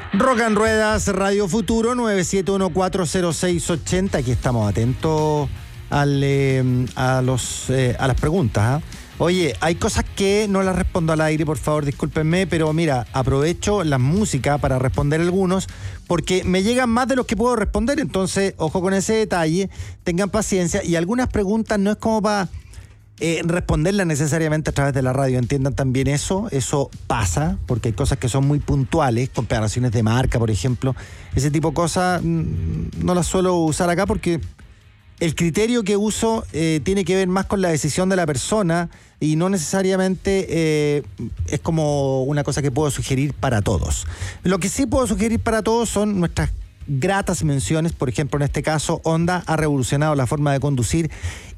Rock and Ruedas, Radio Futuro, 97140680. Aquí estamos atentos a las preguntas. Oye, hay cosas que no las respondo al aire, por favor, discúlpenme, pero mira, aprovecho la música para responder algunos, porque me llegan más de los que puedo responder, entonces, ojo con ese detalle, tengan paciencia, y algunas preguntas no es como para responderlas necesariamente a través de la radio, entiendan también eso pasa, porque hay cosas que son muy puntuales, comparaciones de marca, por ejemplo, ese tipo de cosas no las suelo usar acá porque el criterio que uso tiene que ver más con la decisión de la persona y no necesariamente es como una cosa que puedo sugerir para todos. Lo que sí puedo sugerir para todos son nuestras gratas menciones. Por ejemplo, en este caso, Honda ha revolucionado la forma de conducir,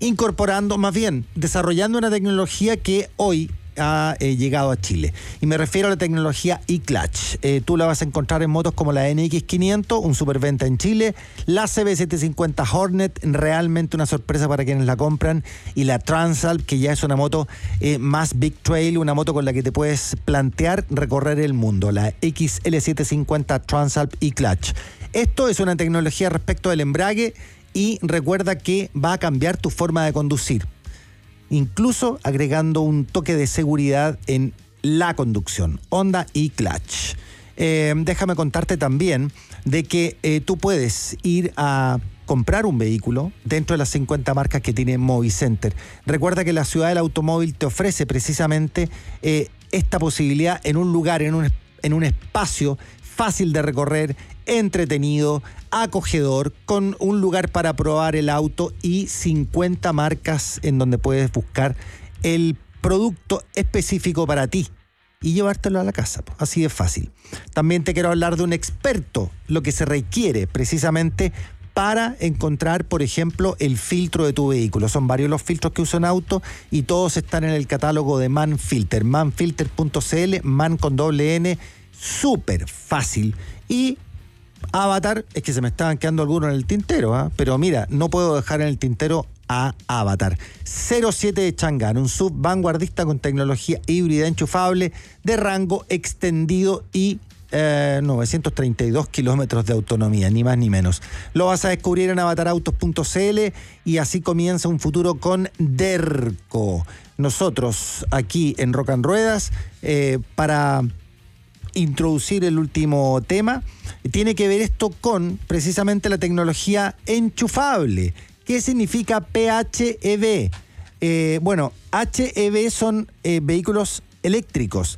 desarrollando una tecnología que hoy ha llegado a Chile. Y me refiero a la tecnología e-Clutch. Tú la vas a encontrar en motos como la NX500, un superventa en Chile, la CB750 Hornet, realmente una sorpresa para quienes la compran, y la Transalp, que ya es una moto más Big Trail, una moto con la que te puedes plantear recorrer el mundo, la XL750 Transalp e-Clutch. Esto es una tecnología respecto del embrague y recuerda que va a cambiar tu forma de conducir, incluso agregando un toque de seguridad en la conducción. Honda e-Clutch. Déjame contarte también de que tú puedes ir a comprar un vehículo dentro de las 50 marcas que tiene Movicenter. Recuerda que la ciudad del automóvil te ofrece precisamente esta posibilidad en un lugar, en un espacio fácil de recorrer, entretenido, acogedor, con un lugar para probar el auto y 50 marcas en donde puedes buscar el producto específico para ti y llevártelo a la casa. Así de fácil. También te quiero hablar de un experto, lo que se requiere precisamente para encontrar, por ejemplo, el filtro de tu vehículo. Son varios los filtros que uso en auto y todos están en el catálogo de Manfilter, manfilter.cl, man con doble N, súper fácil. Y Avatar, es que se me estaban quedando algunos en el tintero, pero mira, no puedo dejar en el tintero a Avatar. 07 de Chang'an, un SUV vanguardista con tecnología híbrida enchufable de rango extendido y 932 kilómetros de autonomía, ni más ni menos. Lo vas a descubrir en avatarautos.cl y así comienza un futuro con Derco. Nosotros aquí en Rock and Ruedas, para introducir el último tema, tiene que ver esto con precisamente la tecnología enchufable. ¿Qué significa PHEV? HEV son vehículos eléctricos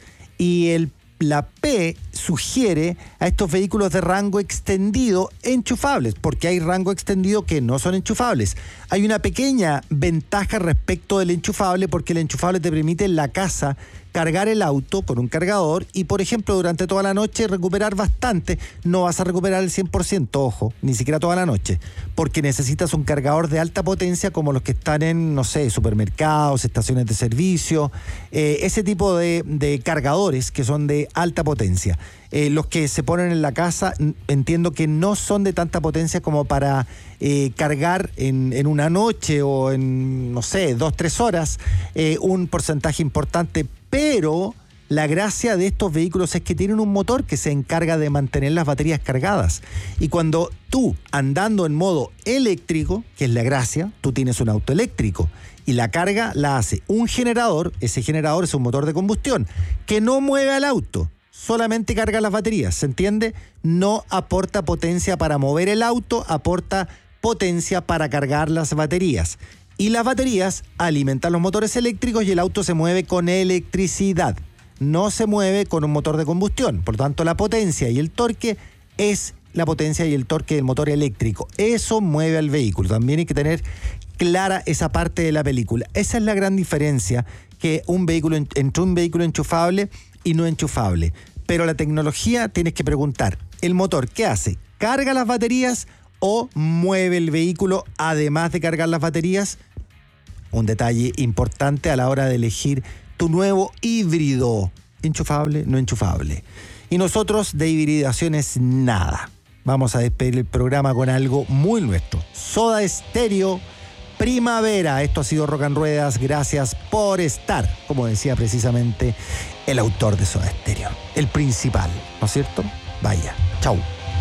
y la P sugiere a estos vehículos de rango extendido enchufables, porque hay rango extendido que no son enchufables. Hay una pequeña ventaja respecto del enchufable, porque el enchufable te permite en la casa cargar el auto con un cargador y, por ejemplo, durante toda la noche recuperar bastante. No vas a recuperar el 100%, ojo, ni siquiera toda la noche, porque necesitas un cargador de alta potencia como los que están en, no sé, supermercados, estaciones de servicio, ese tipo de cargadores que son de alta potencia. Los que se ponen en la casa, entiendo que no son de tanta potencia como para cargar en una noche o en, no sé, 2-3 horas, un porcentaje importante, pero la gracia de estos vehículos es que tienen un motor que se encarga de mantener las baterías cargadas. Y cuando tú, andando en modo eléctrico, que es la gracia, tú tienes un auto eléctrico y la carga la hace un generador. Ese generador es un motor de combustión que no mueve al auto, solamente carga las baterías, ¿se entiende? No aporta potencia para mover el auto, aporta potencia para cargar las baterías. Y las baterías alimentan los motores eléctricos y el auto se mueve con electricidad. No se mueve con un motor de combustión. Por lo tanto, la potencia y el torque es la potencia y el torque del motor eléctrico. Eso mueve al vehículo. También hay que tener clara esa parte de la película. Esa es la gran diferencia que entre un vehículo enchufable y no enchufable. Pero la tecnología, tienes que preguntar, ¿el motor qué hace? ¿Carga las baterías o mueve el vehículo además de cargar las baterías? Un detalle importante a la hora de elegir tu nuevo híbrido, enchufable, no enchufable. Y nosotros de hibridaciones nada. Vamos a despedir el programa con algo muy nuestro. Soda Stereo, Primavera. Esto ha sido Rock and Ruedas. Gracias por estar, como decía precisamente el autor de Soda Stereo, el principal, ¿no es cierto? Vaya. Chau.